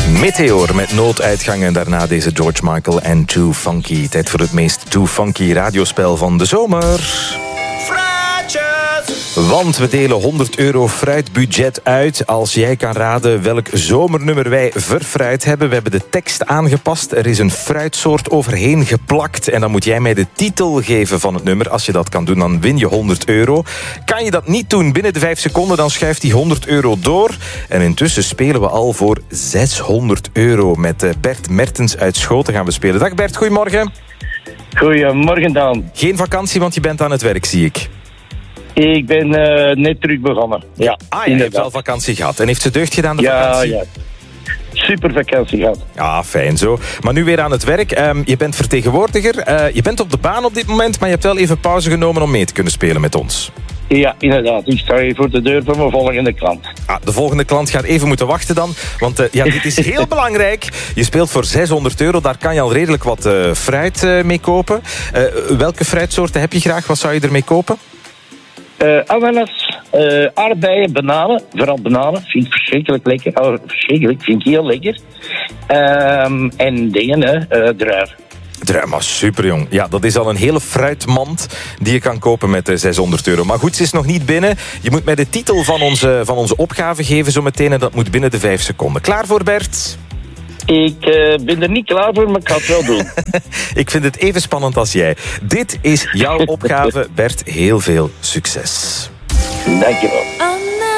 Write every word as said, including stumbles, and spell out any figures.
Meteor met nooduitgang en daarna deze George Michael en Too Funky. Tijd voor het meest Too Funky radiospel van de zomer. Want we delen honderd euro fruitbudget uit als jij kan raden welk zomernummer wij verfruit hebben. We hebben de tekst aangepast. Er is een fruitsoort overheen geplakt. En dan moet jij mij de titel geven van het nummer. Als je dat kan doen, dan win je honderd euro. Kan je dat niet doen binnen de vijf seconden, dan schuift die honderd euro door. En intussen spelen we al voor zeshonderd euro. Met Bert Mertens uit Schoten gaan we spelen. Dag Bert, goedemorgen. Goedemorgen Dan. Geen vakantie, want je bent aan het werk, zie ik. Ik ben uh, net terug begonnen. Ja, ah, je hebt wel vakantie gehad. En heeft ze deugd gedaan, de ja, vakantie? Ja, super vakantie gehad. Ah, fijn zo. Maar nu weer aan het werk. Um, je bent vertegenwoordiger. Uh, je bent op de baan op dit moment, maar je hebt wel even pauze genomen om mee te kunnen spelen met ons. Ja, inderdaad. Ik sta hier voor de deur van mijn volgende klant. Ah, de volgende klant gaat even moeten wachten dan. Want uh, ja, dit is heel belangrijk. Je speelt voor zeshonderd euro. Daar kan je al redelijk wat uh, fruit uh, mee kopen. Uh, welke fruitsoorten heb je graag? Wat zou je ermee kopen? Uh, ananas, uh, aardbeien, bananen. Vooral bananen. Vind ik verschrikkelijk lekker. Oh, verschrikkelijk. Vind ik heel lekker. Um, en dingen, hè. Uh, druif. Druif, maar super jong. Ja, dat is al een hele fruitmand die je kan kopen met zeshonderd euro. Maar goed, ze is nog niet binnen. Je moet mij de titel van onze, van onze opgave geven zo meteen. En dat moet binnen de vijf seconden. Klaar voor, Bert? Ik uh, ben er niet klaar voor, maar ik ga het wel doen. Ik vind het even spannend als jij. Dit is jouw opgave, Bert. Heel veel succes. Dankjewel.